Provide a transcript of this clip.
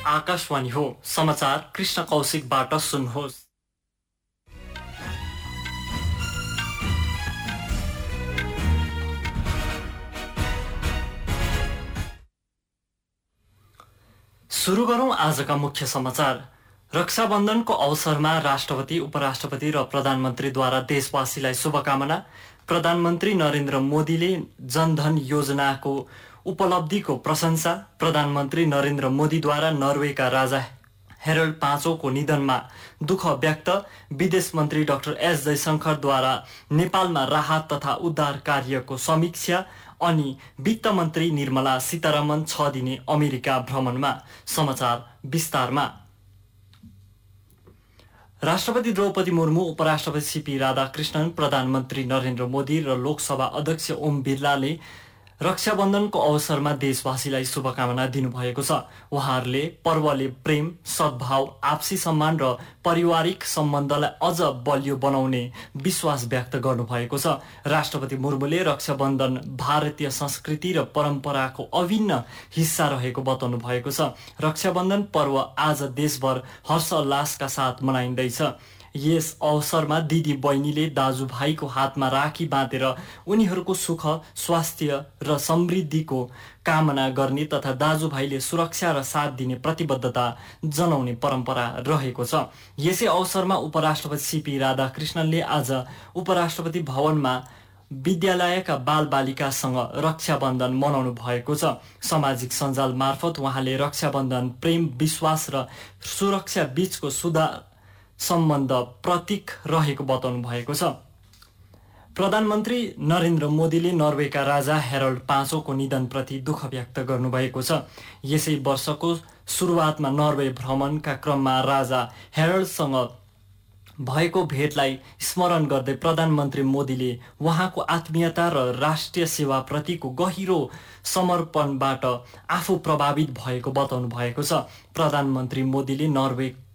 आकाशवाणी हो। समाचार कृष्ण कौशिकबाट सुन्नुहोस्। सुरु गरौं आजका मुख्य समाचार। रक्षाबन्धनको अवसरमा राष्ट्रपति, उपराष्ट्रपति र प्रधानमन्त्रीद्वारा देशवासीलाई शुभकामना। प्रधानमन्त्री नरेन्द्र मोदीले जनधन योजनाको उपलब्धिको प्रशंसा। प्रधानमन्त्री नरेन्द्र मोदीद्वारा नर्वेका राजा हेरल्ड पाँचौंको निधनमा दुःख व्यक्त। विदेश मन्त्री डाक्टर एस जयशंकरद्वारा नेपालमा राहत तथा उद्धार कार्यको समीक्षा। अनि वित्त मन्त्री निर्मला सीतारमण 6 दिने अमेरिका भ्रमणमा। समाचार विस्तारमा। राष्ट्रपति द्रौपदी मुर्मू, उपराष्ट्रपति सीपी राधाकृष्णन, प्रधानमन्त्री नरेन्द्र मोदी र लोकसभा अध्यक्ष ओम बिरलाले रक्षाबन्धनको अवसरमा देशवासीलाई शुभकामना दिनुभएको छ। उहाँहरूले पर्वले प्रेम, सद्भाव, आपसी सम्मान र पारिवारिक सम्बन्धलाई अझ बलियो बनाउने विश्वास व्यक्त गर्नुभएको छ। राष्ट्रपति मुर्मूले रक्षाबन्धन भारतीय संस्कृति र परम्पराको अभिन्न हिस्सा रहेको बताउनु भएको छ। रक्षाबन्धन पर्व आज देशभर हर्षोल्लासका साथ मनाइँदैछ। यस अवसरमा दिदी बहिनीले दाजुभाइको हातमा राखी बाँधेर उनीहरूको सुख, स्वास्थ्य र समृद्धिको कामना गर्ने तथा दाजुभाइले सुरक्षा र साथ दिने प्रतिबद्धता जनाउने परम्परा रहेको छ। यसै अवसरमा उपराष्ट्रपति सीपी राधाकृष्णनले आज उपराष्ट्रपति भवनमा विद्यालयका बालबालिकासँग रक्षाबन्धन मनाउनु भएको छ। सामाजिक सञ्जाल मार्फत उहाँले रक्षाबन्धन प्रेम, विश्वास र सुरक्षा बीचको सुधार सम्बन्ध प्रतीक रहेको बताउनु भएको छ। प्रधानमन्त्री नरेन्द्र मोदीले नर्वेका राजा हेरल्ड पाँचौंको निधनप्रति दुःख व्यक्त गर्नुभएको छ। यसै वर्षको सुरुवातमा नर्वे भ्रमणका क्रममा राजा हेरल्डसँग भएको भेटलाई स्मरण गर्दै प्रधानमन्त्री मोदीले उहाँको आत्मीयता र राष्ट्रिय सेवाप्रतिको गहिरो समर्पणबाट आफू प्रभावित भएको बताउनु भएको छ। प्रधानमन्त्री मोदीले नर्वे